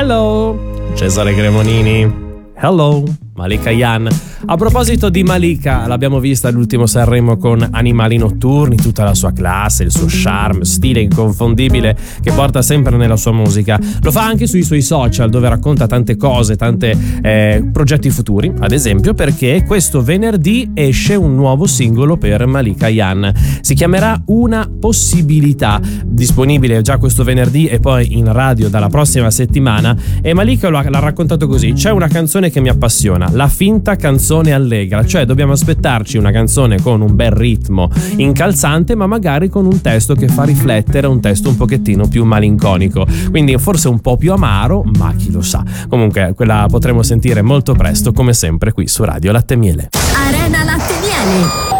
Hello, Cesare Cremonini. Hello, Malika Yan. A proposito di Malika, l'abbiamo vista all'ultimo Sanremo con Animali Notturni, tutta la sua classe, il suo charme, stile inconfondibile che porta sempre nella sua musica. Lo fa anche sui suoi social, dove racconta tante cose, tante progetti futuri, ad esempio perché questo venerdì esce un nuovo singolo per Malika Yan. Si chiamerà Una possibilità, disponibile già questo venerdì e poi in radio dalla prossima settimana. E Malika l'ha raccontato così: c'è una canzone che mi appassiona, la finta canzone allegra, cioè dobbiamo aspettarci una canzone con un bel ritmo incalzante, ma magari con un testo che fa riflettere, un testo un pochettino più malinconico, quindi forse un po' più amaro, ma chi lo sa. Comunque quella potremo sentire molto presto, come sempre qui su Radio Latte Miele. Arena Latte Miele.